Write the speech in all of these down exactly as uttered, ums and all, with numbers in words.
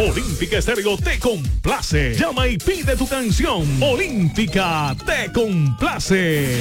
Olímpica Estéreo te complace. Llama y pide tu canción. Olímpica te complace.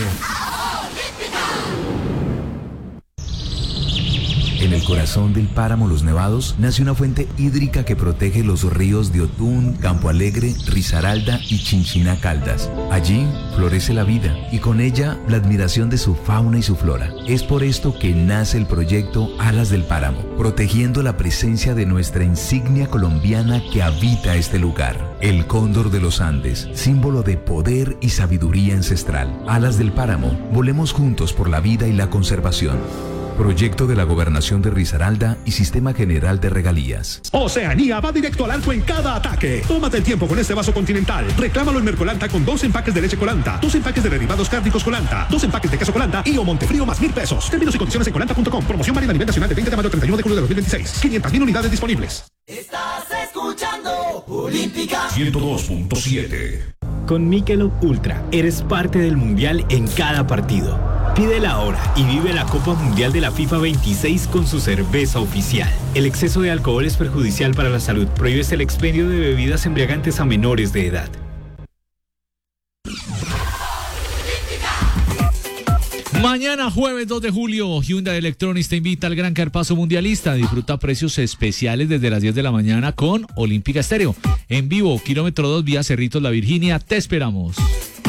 En el corazón del páramo Los Nevados nace una fuente hídrica que protege los ríos de Otún, Campo Alegre, Risaralda y Chinchina Caldas. Allí florece la vida y con ella la admiración de su fauna y su flora. Es por esto que nace el proyecto Alas del Páramo, protegiendo la presencia de nuestra insignia colombiana que habita este lugar. El cóndor de los Andes, símbolo de poder y sabiduría ancestral. Alas del Páramo, volemos juntos por la vida y la conservación. Proyecto de la Gobernación de Risaralda y Sistema General de Regalías. Oceanía va directo al arco en cada ataque. Tómate el tiempo con este vaso Continental. Reclámalo en Mercolanta con dos empaques de leche Colanta, dos empaques de derivados cárnicos Colanta, dos empaques de queso Colanta y o Montefrío más mil pesos. Términos y condiciones en colanta punto com. Promoción válida a nivel nacional de veinte de mayo al treinta y uno de julio de dos mil veintiséis. quinientas mil unidades disponibles. Estás escuchando Olímpica ciento dos punto siete. Con Michelob Ultra eres parte del mundial en cada partido. Pídela ahora y vive la Copa Mundial de la FIFA veintiséis con su cerveza oficial. El exceso de alcohol es perjudicial para la salud. Prohíbes el expendio de bebidas embriagantes a menores de edad. Mañana jueves dos de julio, Hyundai Electronics te invita al Gran Carpazo Mundialista. Disfruta precios especiales desde las diez de la mañana con Olímpica Estéreo. En vivo, kilómetro dos, vía Cerritos La Virginia. Te esperamos.